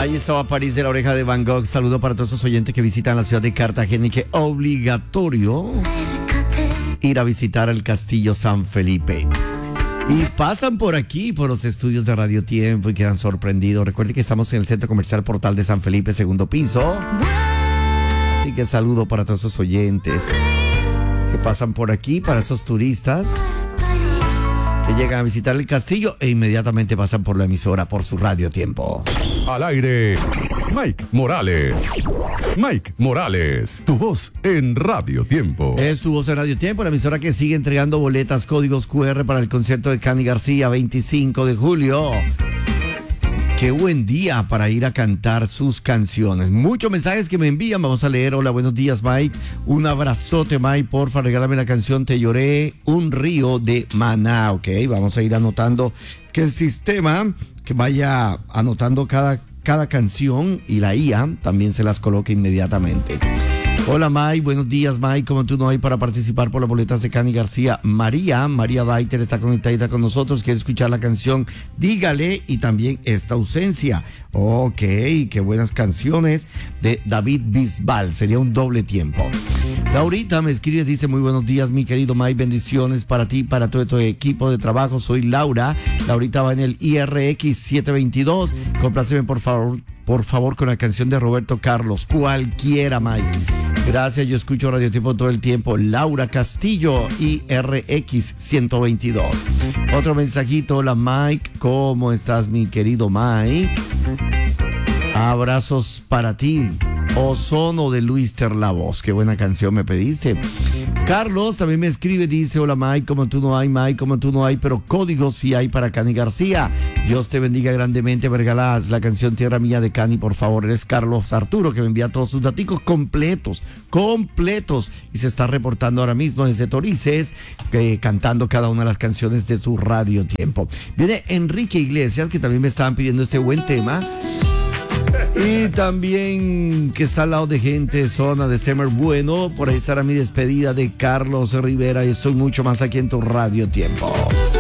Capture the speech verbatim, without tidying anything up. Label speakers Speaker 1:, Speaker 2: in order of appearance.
Speaker 1: Ahí estaba París de la Oreja de Van Gogh. Saludo para todos esos oyentes que visitan la ciudad de Cartagena y que obligatorio ir a visitar el Castillo San Felipe. Y pasan por aquí, por los estudios de Radio Tiempo y quedan sorprendidos. Recuerden que estamos en el Centro Comercial Portal de San Felipe, segundo piso. Así que saludo para todos esos oyentes que pasan por aquí, para esos turistas que llegan a visitar el castillo e inmediatamente pasan por la emisora, por su Radio Tiempo.
Speaker 2: Al aire, Mike Morales. Mike Morales, tu voz en Radio Tiempo.
Speaker 1: Es tu voz en Radio Tiempo, la emisora que sigue entregando boletas, códigos cu erre para el concierto de Cani García, veinticinco de julio. Qué buen día para ir a cantar sus canciones. Muchos mensajes que me envían. Vamos a leer. Hola, buenos días, Mike. Un abrazote, Mike. Porfa, regálame la canción Te Lloré, un río de Maná. Ok, vamos a ir anotando que el sistema que vaya anotando cada, cada canción y la I A también se las coloque inmediatamente. Hola, Mike, buenos días, Mike. ¿Cómo tú no hay para participar por las boletas de Cani García? María, María Baiter está conectada con nosotros, quiere escuchar la canción Dígale y también Esta Ausencia. Ok, qué buenas canciones de David Bisbal, sería un doble tiempo. Laurita me escribe, dice, muy buenos días, mi querido Mike, bendiciones para ti, para todo tu equipo de trabajo. Soy Laura, Laurita va en el I R X setecientos veintidós, compláceme por favor, por favor con la canción de Roberto Carlos, cualquiera, Mike. Gracias, yo escucho Radio Tiempo todo el tiempo. Laura Castillo, I R X ciento veintidós. Otro mensajito, hola Mike, ¿cómo estás, mi querido Mike? Abrazos para ti. Ozono de Luis Terlavoz, qué buena canción me pediste. Carlos también me escribe, dice, hola Mike, como tú no hay, Mike, como tú no hay, pero códigos sí hay para Cani García. Dios te bendiga grandemente, me regalas la canción Tierra Mía de Cani, por favor. Eres Carlos Arturo, que me envía todos sus daticos completos, completos, y se está reportando ahora mismo desde Torices, eh, cantando cada una de las canciones de su Radio Tiempo. Viene Enrique Iglesias, que también me estaban pidiendo este buen tema. Y también que está al lado de gente, zona de Semer Bueno. Por ahí estará mi despedida de Carlos Rivera y estoy mucho más aquí en tu Radio Tiempo.